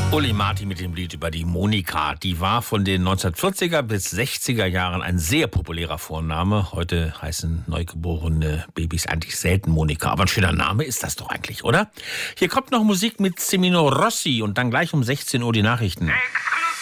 Uli Martin mit dem Lied über die Monika. Die war von den 1940er bis 60er Jahren ein sehr populärer Vorname. Heute heißen neugeborene Babys eigentlich selten Monika. Aber ein schöner Name ist das doch eigentlich, oder? Hier kommt noch Musik mit Semino Rossi und dann gleich um 16 Uhr die Nachrichten.